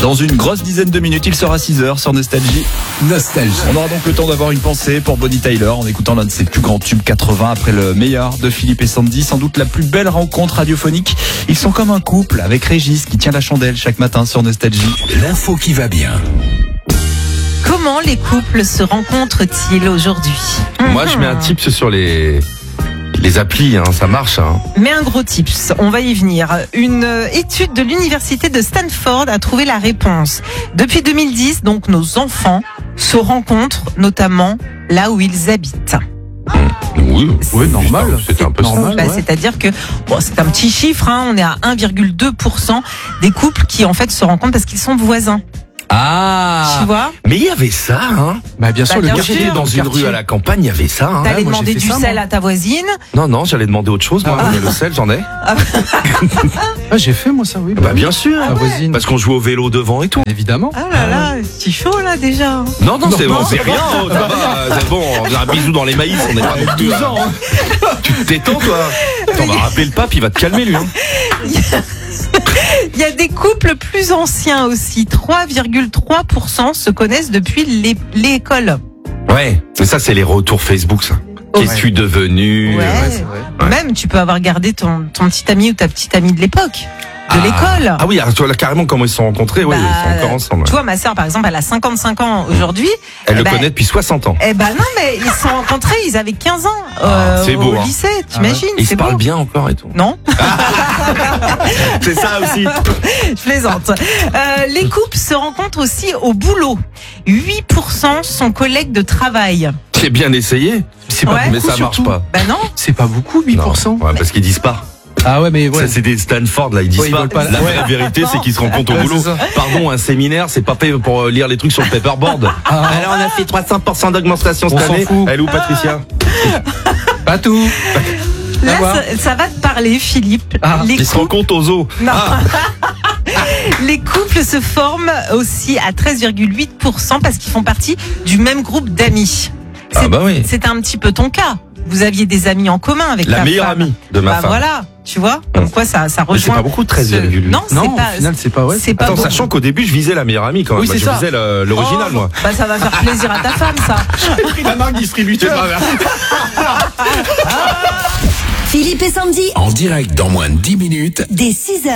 Dans une grosse dizaine de minutes, il sera 6h sur Nostalgie. On aura donc le temps d'avoir une pensée pour Bonnie Tyler en écoutant l'un de ses plus grands tubes 80 après le meilleur de Philippe et Sandy. Sans doute la plus belle rencontre radiophonique. Ils sont comme un couple avec Régis qui tient la chandelle chaque matin sur Nostalgie. L'info qui va bien. Comment les couples se rencontrent-ils aujourd'hui ? Moi, je mets un tips sur les applis, ça marche. Mais un gros tips, on va y venir. Une étude de l'université de Stanford a trouvé la réponse. Depuis 2010, donc, nos enfants se rencontrent notamment là où ils habitent. Oui, normal. C'est un peu normal. C'est-à-dire que c'est un petit chiffre, on est à 1,2% des couples qui en fait se rencontrent parce qu'ils sont voisins. Ah, tu vois ? Mais il y avait ça, bien sûr, bien le sûr. J'étais dans une rue à la campagne, il y avait ça. T'allais moi, demander j'ai fait du ça, sel moi. à ta voisine. Non, j'allais demander autre chose, moi. Mais le sel, j'en ai. J'ai fait moi ça, oui. Bah, bien sûr. Ma voisine. Parce qu'on jouait au vélo devant et tout. Évidemment. Ah là là, c'est chaud là déjà. Non, c'est bon, c'est rien. Ça va, c'est bon, on a un bisou dans les maïs, on n'est pas non plus 12 ans. Tu te détends, toi. Attends, on va rappeler le pape, il va te calmer, lui. Il y a des couples plus anciens aussi. 3,3% se connaissent depuis l'école. Ouais, mais ça, c'est les retours Facebook, ça. Qu'est-ce que tu es devenu? Ouais. c'est vrai. Même, tu peux avoir gardé ton petit ami ou ta petite amie de l'époque. De l'école. Ah oui, toi, là, carrément, comment ils se sont rencontrés, ils sont encore ensemble. Tu vois, ma sœur, par exemple, elle a 55 ans aujourd'hui. Elle le connaît depuis 60 ans. Non, mais ils se sont rencontrés, ils avaient 15 ans c'est beau, au lycée, t'imagines? Ils se c'est beau. parlent bien encore et tout. Non, C'est ça aussi. je plaisante. Les couples se rencontrent aussi au boulot. 8% sont collègues de travail. J'ai bien essayé, C'est pas Ouais. beaucoup, mais ça marche surtout. pas. Ben non. C'est pas beaucoup, 8%. Non, ouais, parce qu'ils disent pas. Ah ouais, mais ouais. Ça, c'est des Stanford, là, ils disent Ouais, ils pas. veulent pas. La vraie vérité, c'est qu'ils se rencontrent au Ouais, boulot. c'est ça. Pardon, un séminaire, c'est pas fait pour lire les trucs sur le paperboard. Alors, on a fait 300% d'augmentation cette On s'en année. fout. Elle est où, Patricia? Pas tout. Là, voir. ça va te parler, Philippe. Les Ils se couples, rencontrent aux zoo. non. Les couples se forment aussi à 13,8% parce qu'ils font partie du même groupe d'amis. Ah bah oui. C'est un petit peu ton cas. Vous aviez des amis en commun avec La ta meilleure femme. amie de ma femme. Voilà, tu vois. Comme quoi ça rejoint. Mais c'est pas beaucoup, 13,8. Non, Non, c'est au pas. final, c'est pas, ouais. C'est pas Attends, beaucoup. sachant qu'au début, je visais la meilleure amie quand même. Oui, Moi, c'est je ça. visais l'original, moi. Bah, ça va faire plaisir à ta femme, ça. La marque distributeur. Philippe et Sandy, En direct dans moins de 10 minutes. dès 6h.